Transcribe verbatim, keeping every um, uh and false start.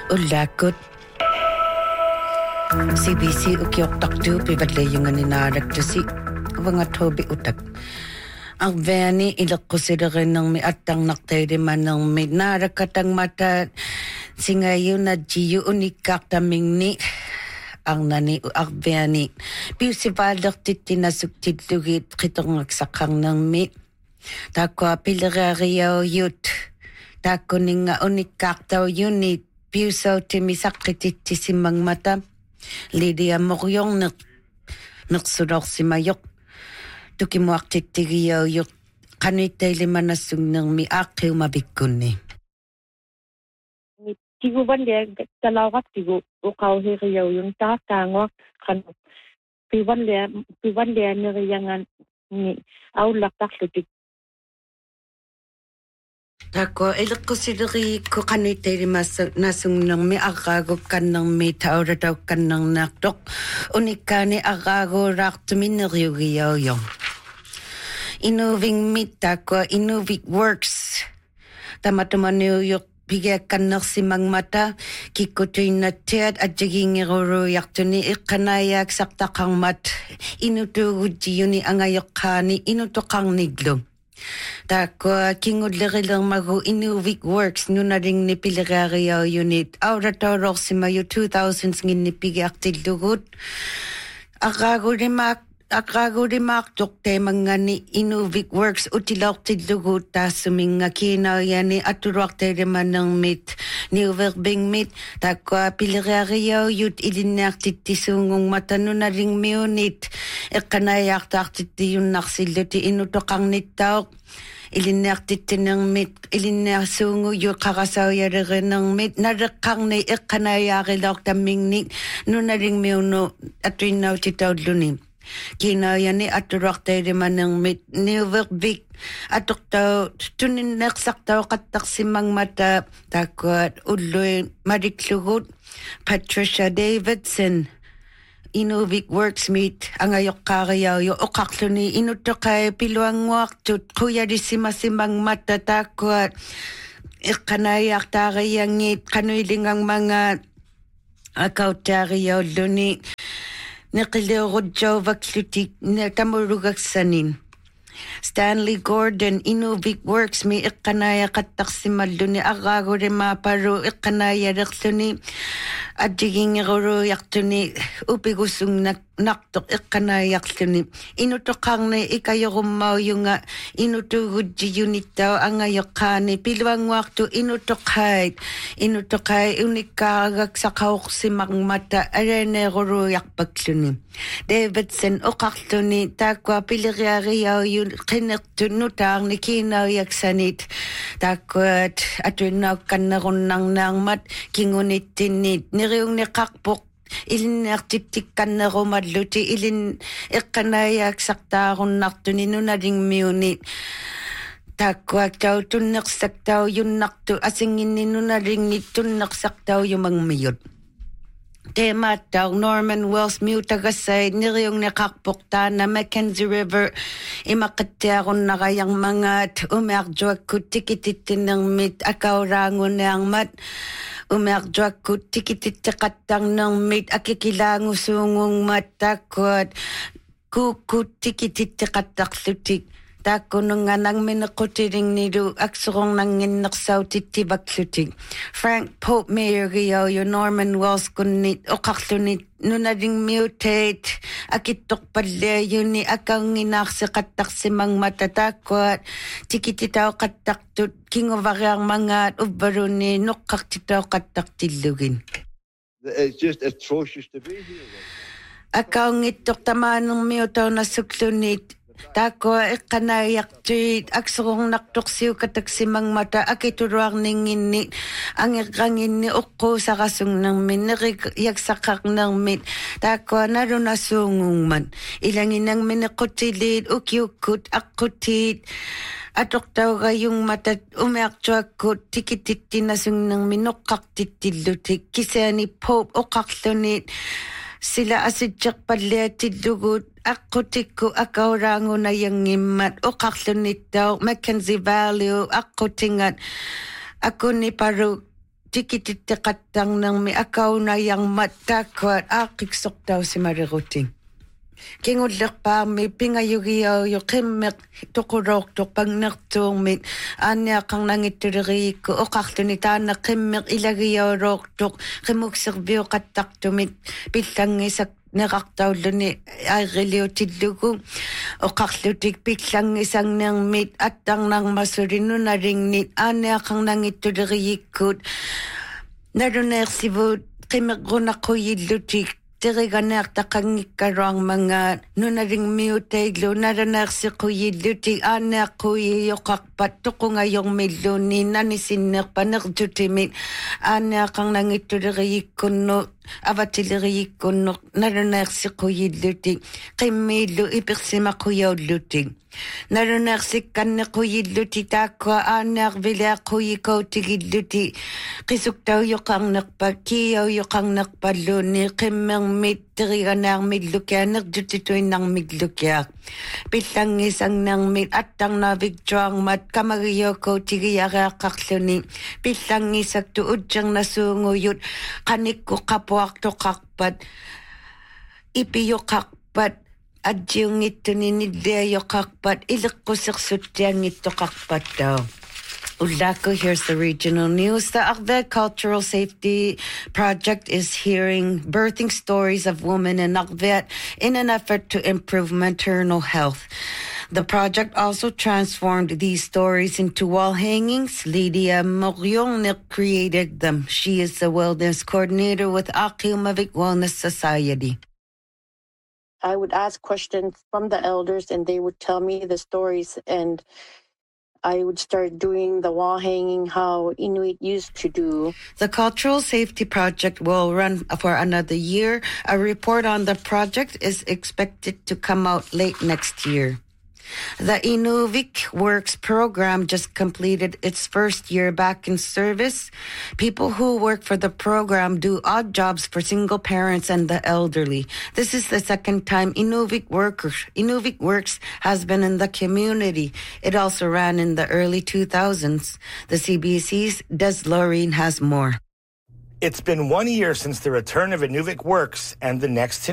Ullakut C B C ukioktaktu pivatlayungan inaaraktasi wangatobi utak. Ang veni ilakkusidarin ng mi atang naktayriman ng mi narakatang mata singayon na jiyo unikaktaming ni ang nani ang veni. Piu si valak titinasuktidlugit kitong aksakang ng mi. Takwa pilirariyaw yut. Tako ninga unikaktaw yunit. Piu sa timisakititisimang mata. Lydia Moryong nak naksurok si Mayok. Tukimuak titigiyaw yuk kanitay lima na sungnang mi akiw mabikun ni. Tigo bande talawak tigo ukaw hiriyaw yung tatangwa kan piwan le piwan le niriyangan ni aulak taklutik. Tako ilak ko sidiri ko kanitay lima na sungnang mi akago kanang mi taura daw kanang nakdok unikani akago raktumin niriyugiyaw yung. Inuving mita ko inuvik works tamatuman New York bigyakan na si mangmata kikutoy na tiyad at jaging iroro yaktuni ikanayak saktakang mat inutugud yuni angayok kani inutukang niglong. Tako kingudlirilang magu inuvik works nuna ring nipilirariyaw unit auratorok si mayo two thousands ngin nipigyak tilugud akago rimak Akago di maktok te mga ni Inuvik Works utilok tidlugut ta suminga kinaw yan ni aturak te man ng mit ni overbing mit takwa pilirariyaw yut ilinak titisungong matano na ring mionit ekanayak tak titi yung naksilyo ti inutokang nitaw ilinak titi ng mit ilinak sungo yung kakasaw yari ng mit narakang na ekanayak ilok taming nit no na ring miono atuinaw titaw lunim. Kinaya ni aturak tayo naman ng Nivervik atuk tayo tunin naksak tayo katak simang mata takot uloy mariklugot Patricia Davidson Inuvik Works meet ang ayok karayaw yung okaklo ni inutukay piluang waktut kuya di simasimang mata takot ikanayak tarayangit kanuiling ang mga akaw tarayaw luni Nakilirod Joe Vaklutik na tamurugak sanin. Stanley Gordon, Inuvik Works, may ikanaya kataksimalo ni agago rin maparo ikanaya rekso ni adjiging igoro yakto ni upigusong naktok ikanaya yakto ni inutokang na ikayo kumaw yung nga inutugod di unit daw ang ayokani pilwang wakto inutokay inutokay unikagak sa kawak si mangmata arene igoro yakpaglo ni Davidson ukaklo ni takwa piliriariyaw yung kinaktunutang ni kinaw yaksanit takwat atunaw kanarun ng nangmat kingunit tinit niriyong nikakpok ilin naktitikkan na rumadluti ilin ikanayak saktarun naktunino na ring miunit takwat daw tunak daw yung naktu asingin nino na ring nitunak daw yung mangmiyot. Tema daw Norman Wells mutagasay niriyong nakakpukta na Mackenzie River imakatyaron na kayang mga umerjwag ko tikititin ng mit akaw rangon ng mat umerjwag ko tikititikatang ng mit akikilango sungong matakot kuku tikititikatak sutik Tako nung nga nang minakutiring nido aksurong nang nginaksaw titibak sutik. Frank Pope Mayor gayaw yung Norman Wells kunit o kaksunit nung na ring mutate akitok pala yun ni akang nginaksa katak si mang matatakot tikititaw katak tut kingovarang mga ubaro ni nukak titaw katak tilugin. It's just atrocious to be here. Akang itok tamanong miyutaw na suklunit Tako ikanayak tuit aksurong naktuksiw kataksimang mata akituruang ningin ni ang ikangin ni uko sa kasung ng min nariyak sakak ng min tako naroon na sungong man ilangin ng minakutilit ukyukut akutit atok daw kayong mata umiaktwag ko tikititi na sung ng minukak titilutik kisa ni Pope o kaktunit sila asidyak paliatid lugut ako tiko akaw rango na yung imat o kaklunit daw Mackenzie Valley ako tingat ako ni paru tikitittiqattang nang mi akauna yang mattakuat aaqiksoktaw si mariruting. Kingullerpaarmi pingayugiau yuqimmeq toqurortoq pagnertuurmit aanniaqang nangittuleriikku oqarluni taanna qimmeq ilagiauroortoq qimukserviuqattartumit pillangisak neqartaulluni airiliutillugu oqarlutik pillangisangnermit attarnarmassulinnunalinnit aanniaqang nangittuleriikkut naluneersivut qimeqqunaqquyillutik Teriganeartaqanngikkaruarmangaat nunaringmiutailu nalaneersiquyillutik aanneaqquyiyoqarpat toqungajormilluunni nanisinneerpanertutimit aanneaqarnangittuleriikkunnu avatileriikkunnu nalaneersiquyillutik qimmiillu ipersimaqquyaullutik Naluneersikkannequyilluti taakkua aannearvileaqquyikautigilluti qisuktauyoqarnerpa kiiauyoqarnerpalluunni qimmermit teriganearmillukianertutituinnarmillukiaq pillangisangnermit attarnaavictuarmat kamagiyokautigiareaqqarluni pillangisaktu utjernasuunguyut qanikku qapuartoqarpat ipiyoqarpat Adjungittuni niddeayoqarpat iliqqusersuttiangittoqarpattao. Ullaku, here's the regional news. The Arvet Cultural Safety Project is hearing birthing stories of women in Arvet in an effort to improve maternal health. The project also transformed these stories into wall hangings. Lydia Morion created them. She is the wellness coordinator with Akiumavik Wellness Society. I would ask questions from the elders and they would tell me the stories, and I would start doing the wall hanging how Inuit used to do. The Cultural Safety Project will run for another year. A report on the project is expected to come out late next year. The Inuvik Works program just completed its first year back in service. People who work for the program do odd jobs for single parents and the elderly. This is the second time Inuvik Workers, Inuvik Works has been in the community. It also ran in the early two thousands. The C B C's Des Loreen has more. It's been one year since the return of Inuvik Works, and the next